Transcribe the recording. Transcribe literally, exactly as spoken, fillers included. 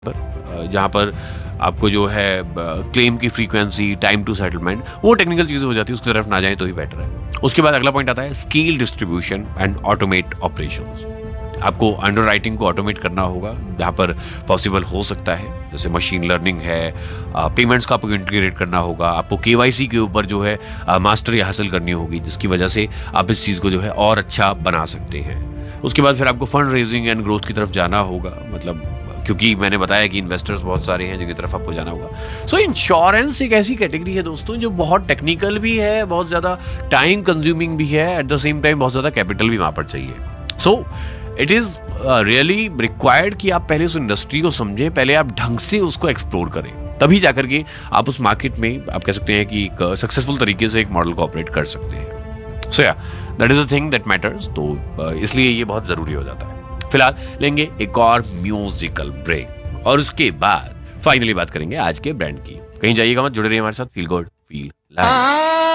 पर जहाँ पर आपको जो है क्लेम की फ्रीक्वेंसी, टाइम टू सेटलमेंट, वो टेक्निकल चीज़ें हो जाती है, उसकी तरफ ना जाए तो ही बेटर है। उसके बाद अगला पॉइंट आता है scale distribution and automate operations. आपको अंडरराइटिंग को ऑटोमेट करना होगा जहाँ पर पॉसिबल हो सकता है, जैसे मशीन लर्निंग है, पेमेंट्स को आपको इंटीग्रेट करना होगा, आपको केवाईसी के ऊपर जो है मास्टरी हासिल करनी होगी, जिसकी वजह से आप इस चीज़ को जो है और अच्छा बना सकते हैं। उसके बाद फिर आपको फंड रेजिंग एंड ग्रोथ की तरफ जाना होगा, मतलब क्योंकि मैंने बताया कि इन्वेस्टर्स बहुत सारे हैं जिनकी तरफ आपको जाना होगा। सो इंश्योरेंस एक ऐसी कैटेगरी है दोस्तों जो बहुत टेक्निकल भी है, बहुत ज़्यादा टाइम कंज्यूमिंग भी है, एट द सेम टाइम बहुत ज़्यादा कैपिटल भी वहाँ पर चाहिए। So it is really required कि आप पहले उस इंडस्ट्री को समझें, पहले आप ढंग से उसको एक्सप्लोर करें, तभी जाकर के आप उस मार्केट में आप कह सकते हैं कि एक सक्सेसफुल तरीके से एक मॉडल को ऑपरेट कर सकते हैं। सो या that is a thing that matters. तो इसलिए ये बहुत ज़रूरी हो जाता है। फिलहाल लेंगे एक और म्यूजिकल ब्रेक और उसके बाद फाइनली बात करेंगे आज के ब्रांड की। कहीं जाइएगा मत, जुड़े रहिए हमारे साथ। Feel good feel live.